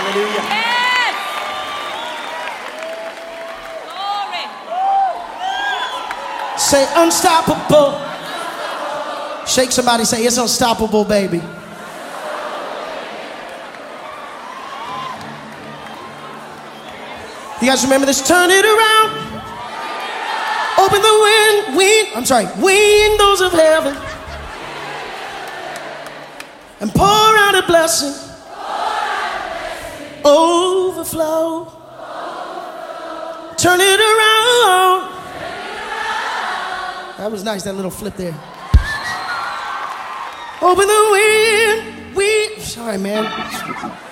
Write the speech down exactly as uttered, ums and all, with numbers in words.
Hallelujah. Yes. Glory. Say unstoppable. Shake somebody, say it's unstoppable, baby. You guys remember this? Turn it around. Open the wind, wind, I'm sorry, windows of heaven. And pour out a blessing. Overflow. Turn it around. That was nice, that little flip there. Open the wind, wind. Sorry, man.